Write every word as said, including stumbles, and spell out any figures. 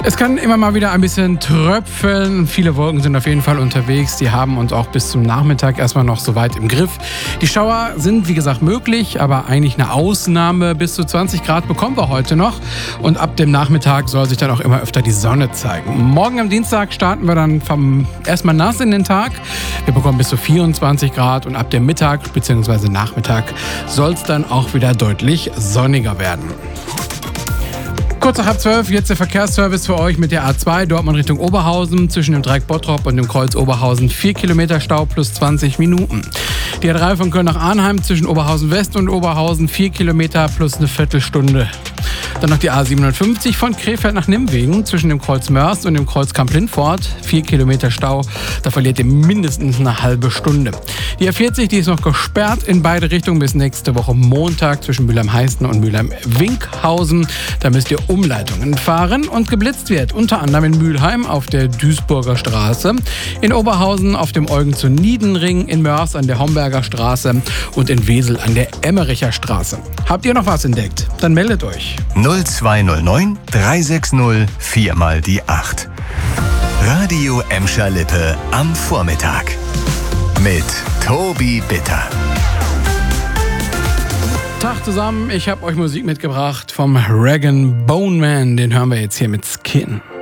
Es kann immer mal wieder ein bisschen tröpfeln. Viele Wolken sind auf jeden Fall unterwegs. Die haben uns auch bis zum Nachmittag erstmal noch so weit im Griff. Die Schauer sind, wie gesagt, möglich, aber eigentlich eine Ausnahme. Bis zu zwanzig Grad bekommen wir heute noch. Und ab dem Nachmittag soll sich dann auch immer öfter die Sonne zeigen. Morgen am Dienstag starten wir dann vom erstmal nass in den Tag. Wir bekommen bis zu vierundzwanzig Grad und ab dem Mittag bzw. Nachmittag soll es dann auch wieder deutlich sonniger werden. Kurz nach halb zwölf, jetzt der Verkehrsservice für euch mit der A zwei Dortmund Richtung Oberhausen zwischen dem Dreieck Bottrop und dem Kreuz Oberhausen. vier Kilometer Stau plus zwanzig Minuten. Die A drei von Köln nach Arnheim zwischen Oberhausen West und Oberhausen. vier Kilometer plus eine Viertelstunde. Dann noch die A siebenundfünfzig von Krefeld nach Nimwegen zwischen dem Kreuz Mörs und dem Kreuz Kamp-Lindfort. vier Kilometer Stau, da verliert ihr mindestens eine halbe Stunde. Die A vierzig, die ist noch gesperrt in beide Richtungen bis nächste Woche Montag zwischen Mülheim-Heißen und Mülheim-Winkhausen. Da müsst ihr Umleitungen fahren und geblitzt wird. Unter anderem in Mülheim auf der Duisburger Straße, in Oberhausen auf dem Eugen zu Niedenring, in Mörs an der Homberger Straße und in Wesel an der Emmericher Straße. Habt ihr noch was entdeckt? Dann meldet euch. null zwei null neun drei sechs null vier mal die acht. Radio Emscher Lippe am Vormittag. Mit Tobi Bitter. Tag zusammen, ich habe euch Musik mitgebracht vom Rag and Bone Man. Den hören wir jetzt hier mit Skin.